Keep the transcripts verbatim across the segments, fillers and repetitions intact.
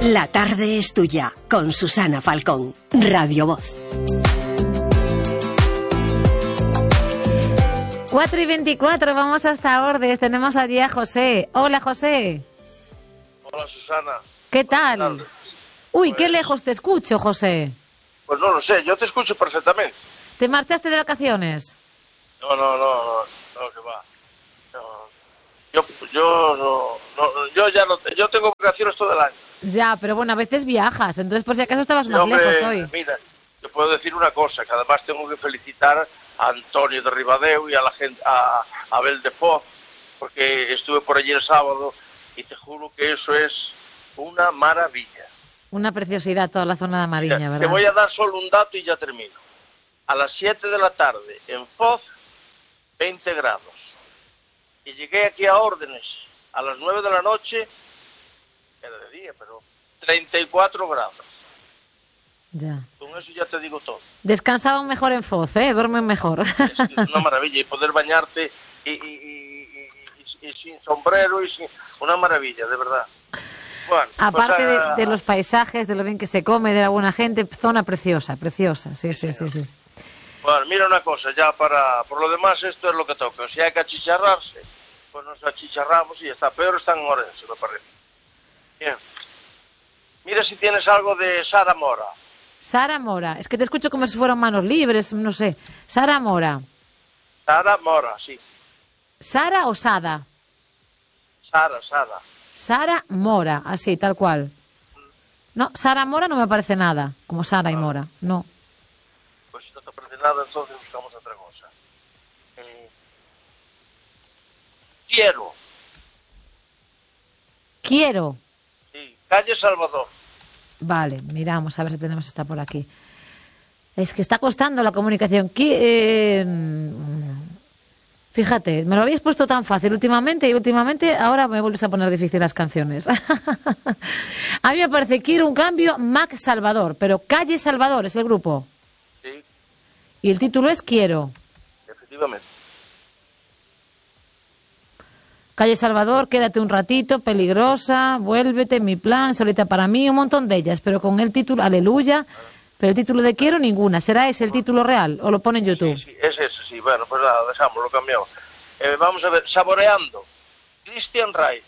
La tarde es tuya, con Susana Falcón, Radio Voz. cuatro y veinticuatro, vamos hasta Ordes. Tenemos allí a José. Hola, José. Hola, Susana. ¿Qué tal? Uy, Pues... qué lejos te escucho, José. Pues no lo sé, yo te escucho perfectamente. ¿Te marchaste de vacaciones? No, no, no, no, no, que va. No. Yo, yo, no, no, yo ya no, yo tengo vacaciones todo el año. Ya, pero bueno, a veces viajas, entonces por si acaso estabas más hombre, lejos hoy. Mira, te puedo decir una cosa, que además tengo que felicitar a Antonio de Ribadeo y a la gente, a, a Abel de Foz, porque estuve por allí el sábado y te juro que eso es una maravilla. Una preciosidad toda la zona de Mariña, Mira, ¿verdad? Te voy a dar solo un dato y ya termino. A las siete de la tarde en Foz, veinte grados. Y llegué aquí a Órdenes a las nueve de la noche, era de día, pero treinta y cuatro grados. Ya. Con eso ya te digo todo. Descansaban mejor en Foz, ¿eh? Duermen mejor. Es una maravilla. Y poder bañarte y, y, y, y, y, y sin sombrero y sin... Una maravilla, de verdad. Bueno, aparte pues, uh... de, de los paisajes, de lo bien que se come, de la buena gente, zona preciosa, preciosa. Sí, sí, sí, sí. sí. Bueno, mira una cosa, ya para... Por lo demás, esto es lo que toca. Si hay que achicharrarse, pues nos achicharramos y ya está. Peor están en Orense, me parece. Bien. Mira si tienes algo de Sara Mora. Sara Mora. Es que te escucho como si fueran manos libres, no sé. Sara Mora. Sara Mora, sí. ¿Sara o Sada? Sara, Sara. Sara Mora, así, tal cual. No, Sara Mora no me parece nada, como Sara y Mora, no. Pues si no te parece nada, entonces buscamos otra cosa. Eh... Quiero. Quiero. Sí, calle Salvador. Vale, miramos a ver si tenemos esta por aquí. Es que está costando la comunicación. Qui- eh, Fíjate, me lo habéis puesto tan fácil últimamente y últimamente ahora me vuelves a poner difícil las canciones. A mí me parece Quiero un cambio, Mac Salvador, pero Calle Salvador es el grupo. Sí. Y el título es Quiero. Efectivamente. Calle Salvador, Quédate un ratito, Peligrosa, Vuélvete, Mi plan, Solita para mí, un montón de ellas, pero con el título Aleluya, pero el título de Quiero ninguna. ¿Será ese el título real o lo pone en YouTube? Sí, sí, es ese, sí. Bueno, pues nada, dejamos, lo cambiamos. Eh, vamos a ver, Saboreando. Cristian Ray.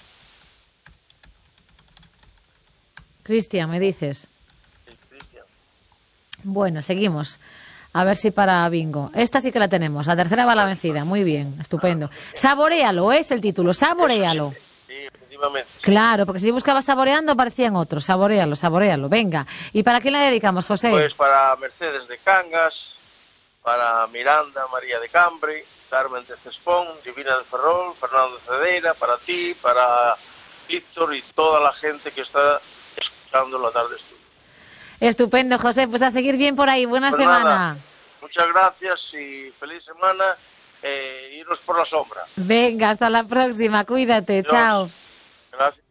Cristian, me dices. Sí, Cristian. Bueno, seguimos. A ver si para bingo. Esta sí que la tenemos. La tercera va la vencida. Muy bien, estupendo. Saboréalo, es el título. Saboréalo. Sí, efectivamente. Claro, porque si buscaba saboreando aparecían otros. Saboréalo, saboréalo. Venga. ¿Y para quién la dedicamos, José? Pues para Mercedes de Cangas, para Miranda María de Cambre, Carmen de Cespón, Divina de Ferrol, Fernando de Cedeira, para ti, para Víctor y toda la gente que está escuchando La Tarde es Tuya. Estupendo, José. Pues a seguir bien por ahí. Buena Pues semana. Nada, muchas gracias y feliz semana. Eh, iros por la sombra. Venga, hasta la próxima. Cuídate. Adiós. Chao. Gracias.